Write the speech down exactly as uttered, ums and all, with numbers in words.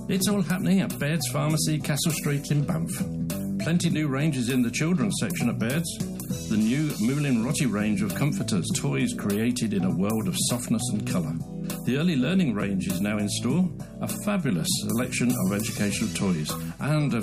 It's all happening at Baird's Pharmacy, Castle Street in Banff. Plenty new ranges in the children's section at Baird's. The new Moulin Rotti range of comforters, toys created in a world of softness and colour. The early learning range is now in store, a fabulous selection of educational toys, and a